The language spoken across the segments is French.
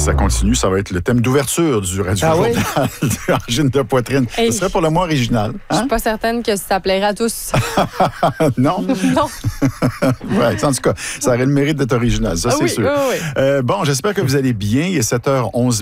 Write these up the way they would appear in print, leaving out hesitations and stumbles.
ça continue, ça va être le thème d'ouverture du Radio-Journal de angine de poitrine. Hey. Ce serait pour le moins original. Je suis pas certaine que ça plairait à tous. Non? Non. Ouais, en tout cas, ça aurait le mérite d'être original, ça, c'est sûr. Oui. Bon, j'espère que vous allez bien. Il est 7h11.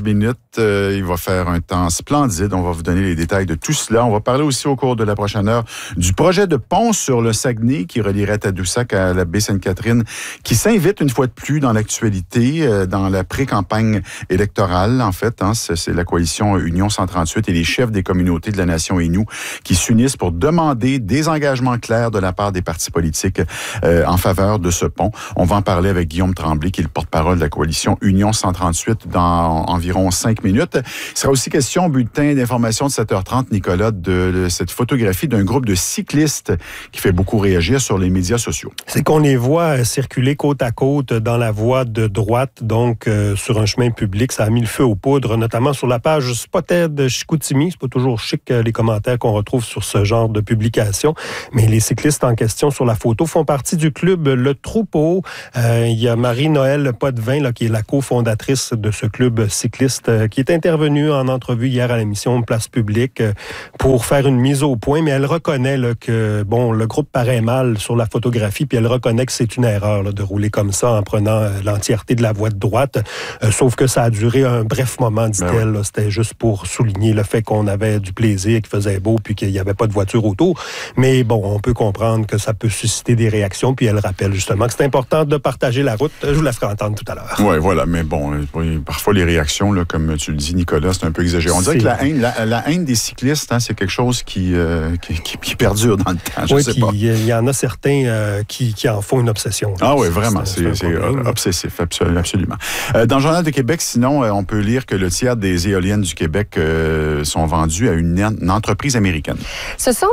Il va faire un temps splendide. On va vous donner les détails de tout cela. On va parler aussi au cours de la prochaine heure du projet de pont sur le Saguenay qui relierait Tadoussac à la baie Sainte-Catherine, qui s'invite une fois de plus dans l'actualité, dans la pré-campagne électorale, en fait. C'est la coalition Union 138 et les chefs des communautés de la nation Innu qui s'unissent pour demander des engagements clairs de la part des partis politiques en faveur de ce pont. On va en parler avec Guillaume Tremblay, qui est le porte-parole de la coalition Union 138 dans environ 5 minutes. Il sera aussi question, bulletin d'information de 7h30, Nicolas, de cette photographie d'un groupe de cyclistes qui fait beaucoup réagir sur les médias sociaux. C'est qu'on les voit circuler côte à côte dans la voie de droite, donc sur un chemin public. Ça a mis le feu aux poudres, notamment sur la page Spotted Chicoutimi. C'est pas toujours chic les commentaires qu'on retrouve sur ce genre de publication, mais les cyclistes en question sur la photo font partie du club Le Troupeau. Il y a Marie-Noëlle Potvin, là, qui est la cofondatrice de ce club cycliste, qui est intervenue en entrevue hier à l'émission Place Publique pour faire une mise au point, mais elle reconnaît là, que le groupe paraît mal sur la photographie, puis elle reconnaît que c'est une erreur là, de rouler comme ça en prenant l'entièreté de la voie de droite, sauf que ça a duré un bref moment, dit-elle. Là, c'était juste pour souligner le fait qu'on avait du plaisir, qu'il faisait beau, puis qu'il n'y avait pas de voiture autour. Mais bon, on peut comprendre que ça peut susciter des réactions, puis elle rappelle justement que c'est important de partager la route. Je vous la ferai entendre tout à l'heure. Oui, voilà, mais bon, parfois les réactions, là, comme tu le dis, Nicolas, c'est un peu exagéré. On dirait que la haine des cyclistes, c'est quelque chose qui perdure dans le temps, je sais pas. Il y en a certains qui en font une obsession. Ah oui, vraiment, c'est obsessif, absolument. Dans le Journal de Québec, sinon, on peut lire que le tiers des éoliennes du Québec sont vendues à une entreprise américaine. Ce sont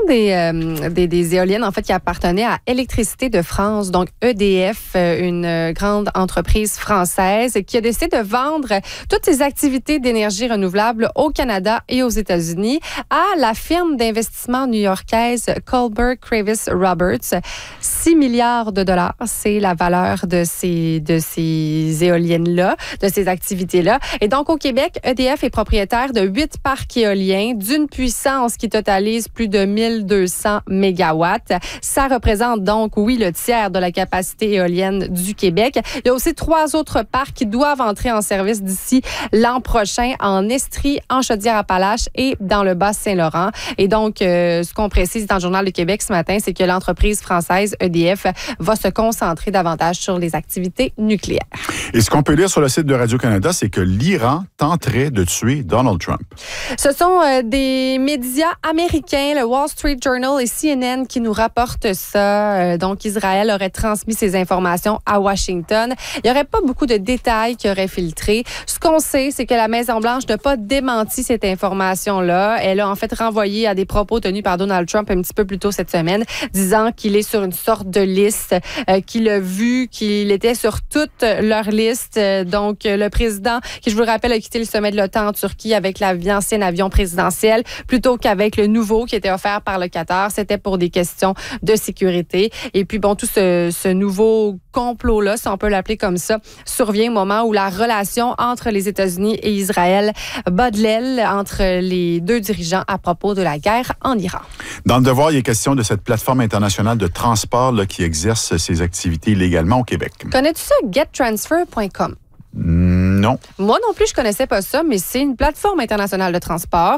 des éoliennes, en fait, qui appartenaient à Électricité de France, donc EDF, une grande entreprise française qui a décidé de vendre toutes ses activités d'énergie renouvelable au Canada et aux États-Unis à la firme d'investissement new-yorkaise Kohlberg Kravis Roberts. 6 milliards de dollars, c'est la valeur de ces éoliennes-là, de ces activités-là. Et donc, au Québec, EDF est propriétaire de 8 parcs éoliens d'une puissance qui totalise plus de 1200 mégawatts. Ça représente donc, oui, le tiers de la capacité éolienne du Québec. Il y a aussi 3 autres parcs qui doivent entrer en service d'ici l'an prochain en Estrie, en Chaudière-Appalaches et dans le Bas-Saint-Laurent. Et donc, ce qu'on précise dans le Journal de Québec ce matin, c'est que l'entreprise française EDF va se concentrer davantage sur les activités nucléaires. Et ce qu'on peut lire sur le site de Radio-Canada, c'est que l'Iran tenterait de tuer Donald Trump. Ce sont des médias américains, le Wall Street Journal et CNN, qui nous rapportent ça. Donc, Israël aurait transmis ces informations à Washington. Il n'y aurait pas beaucoup de détails qui auraient filtré. Ce qu'on sait, c'est que la Maison-Blanche n'a pas démenti cette information-là. Elle a en fait renvoyé à des propos tenus par Donald Trump un petit peu plus tôt cette semaine, disant qu'il est sur une sorte de liste, qu'il a vu qu'il était sur toute leur liste. Donc, le président, qui, je vous le rappelle, a quitté le sommet de l'OTAN en Turquie avec l'ancien avion présidentiel, plutôt qu'avec le nouveau qui était offert par le Qatar. C'était pour des questions de sécurité. Et puis, bon, tout ce nouveau complot-là, si on peut l'appeler comme ça, survient au moment où la relation entre les États-Unis et Israël bat de l'aile entre les deux dirigeants à propos de la guerre en Iran. Dans le Devoir, il est question de cette plateforme internationale de transport là, qui exerce ses activités illégalement au Québec. Connais-tu ça? GetTransfer.com. Non. Moi non plus, je connaissais pas ça, mais c'est une plateforme internationale de transport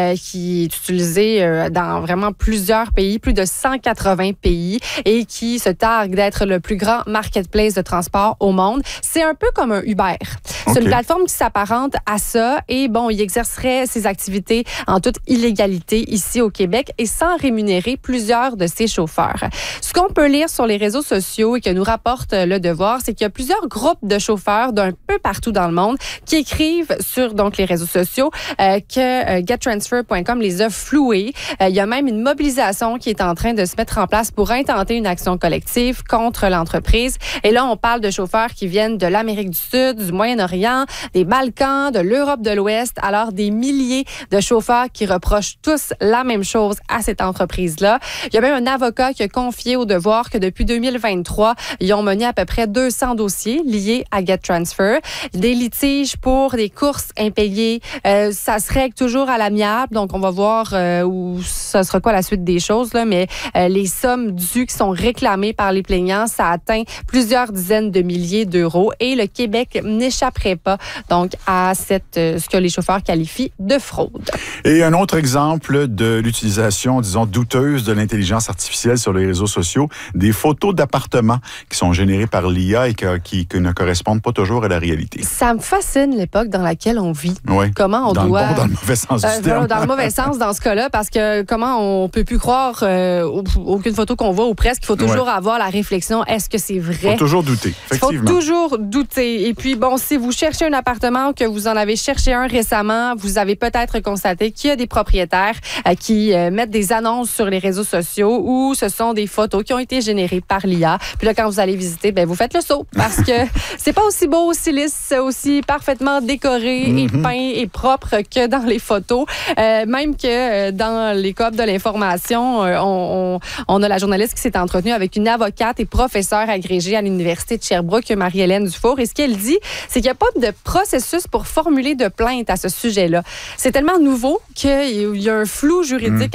qui est utilisée dans vraiment plusieurs pays, plus de 180 pays, et qui se targue d'être le plus grand marketplace de transport au monde. C'est un peu comme un Uber. C'est une plateforme qui s'apparente à ça et bon, il exercerait ses activités en toute illégalité ici au Québec et sans rémunérer plusieurs de ses chauffeurs. Ce qu'on peut lire sur les réseaux sociaux et que nous rapporte Le Devoir, c'est qu'il y a plusieurs groupes de chauffeurs d'un peu partout dans le monde qui écrivent sur donc les réseaux sociaux que GetTransfer.com les a floués. Il y a même une mobilisation qui est en train de se mettre en place pour intenter une action collective contre l'entreprise. Et là, on parle de chauffeurs qui viennent de l'Amérique du Sud, du Moyen-Orient, Moyen-Orient, des Balkans, de l'Europe de l'Ouest. Alors, des milliers de chauffeurs qui reprochent tous la même chose à cette entreprise-là. Il y a même un avocat qui a confié au Devoir que depuis 2023, ils ont mené à peu près 200 dossiers liés à GetTransfer. Des litiges pour des courses impayées. Ça se règle toujours à l'amiable. Donc, on va voir où ça sera quoi la suite des choses, là, mais les sommes dues qui sont réclamées par les plaignants, ça atteint plusieurs dizaines de milliers d'euros et le Québec n'échapperait pas donc à ce que les chauffeurs qualifient de fraude. Et un autre exemple de l'utilisation, disons, douteuse de l'intelligence artificielle sur les réseaux sociaux, des photos d'appartements qui sont générées par l'IA et qui ne correspondent pas toujours à la réalité. Ça me fascine l'époque dans laquelle on vit. Oui. Comment on dans doit... le bon, dans le mauvais sens du terme. Dans le mauvais sens dans ce cas-là, parce que comment on peut plus croire aucune photo qu'on voit ou presque, il faut toujours avoir la réflexion, est-ce que c'est vrai? Il faut toujours douter, effectivement. Il faut toujours douter. Et puis, bon, si vous cherchez un appartement ou que vous en avez cherché un récemment, vous avez peut-être constaté qu'il y a des propriétaires qui mettent des annonces sur les réseaux sociaux où ce sont des photos qui ont été générées par l'IA. Puis là, quand vous allez visiter, ben vous faites le saut parce que c'est pas aussi beau, aussi lisse, aussi parfaitement décoré et peint et propre que dans les photos. Même que dans les coop de l'information, on a la journaliste qui s'est entretenue avec une avocate et professeure agrégée à l'Université de Sherbrooke, Marie-Hélène Dufour. Et ce qu'elle dit, c'est qu'il n'y a pas de processus pour formuler de plainte à ce sujet-là. C'est tellement nouveau qu'il y a un flou juridique